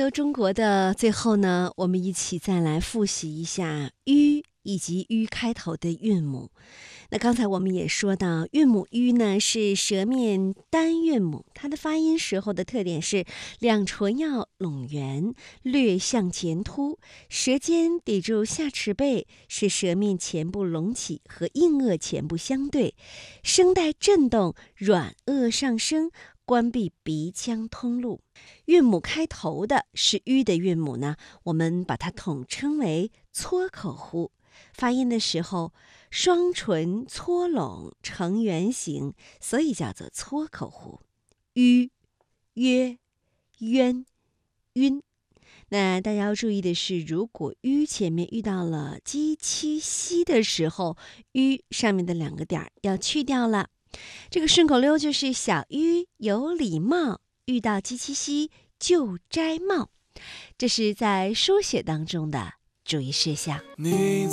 游中国的最后呢，我们一起再来复习一下吁以及吁开头的韵母。那刚才我们也说到，韵母吁呢是舌面单韵母，它的发音时候的特点是两唇要拢圆，略向前凸，舌尖抵住下齿背，使舌面前部隆起和硬腭前部相对，声带震动，软腭上升，关闭鼻腔通路。韵母开头的是吁的韵母呢，我们把它统称为撮口呼。发音的时候，双唇搓拢成圆形，所以叫做撮口呼。吁、约、渊、晕。那大家要注意的是，如果吁前面遇到了鸡七西的时候，吁上面的两个点要去掉了。这个顺口溜就是小吁有礼貌，遇到鸡七西就摘帽。这是在书写当中的注意事项。 你